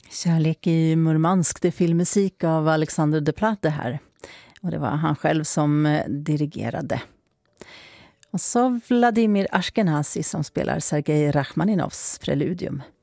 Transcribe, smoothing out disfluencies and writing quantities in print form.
Kärlek i Murmansk, det är filmmusik av Alexander Desplat det här. Och det var han själv som dirigerade. Och så Vladimir Ashkenazi som spelar Sergej Rachmaninovs preludium.